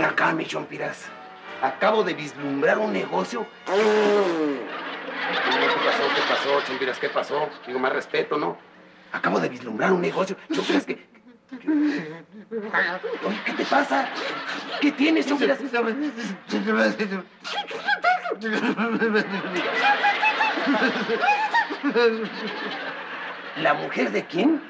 Ven acá, mi Chompiras. Acabo de vislumbrar un negocio. ¿Qué pasó, Chompiras? ¿Qué pasó? Digo, más respeto, ¿no? Acabo de vislumbrar un negocio. Chompiras, Oye, ¿qué te pasa? ¿Qué tienes, Chompiras? ¿La mujer de quién?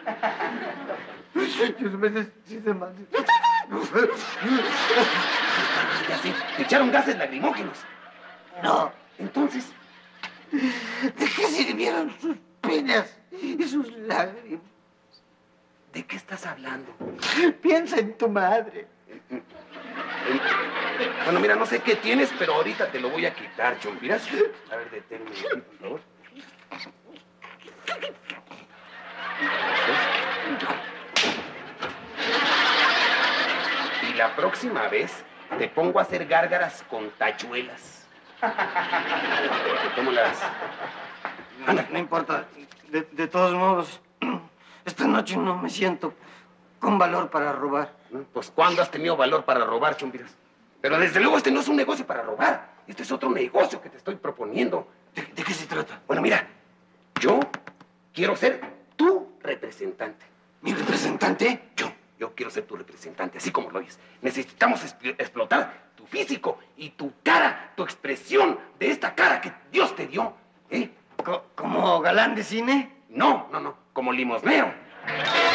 Ya sé, te echaron gases lacrimógenos. No. Entonces, ¿De qué sirvieron sus penas y sus lágrimas? ¿de qué estás hablando? Piensa en tu madre. Bueno, mira, no sé qué tienes, pero ahorita te lo voy a quitar, Chompiras. A ver, deténme aquí, por favor. Y la próxima vez te pongo a hacer gárgaras con tachuelas. ¿Cómo la ves? No importa. De todos modos, esta noche no me siento con valor para robar. Pues, ¿cuándo has tenido valor para robar, Chompiras? Pero desde luego este no es un negocio para robar. Este es otro negocio que te estoy proponiendo. ¿De qué se trata? Bueno, mira, yo quiero ser tu representante. ¿Mi representante? Yo quiero ser tu representante, así como lo oyes. Necesitamos explotar tu físico y tu cara, tu expresión de esta cara que Dios te dio. ¿Como galán de cine? No, como limosnero.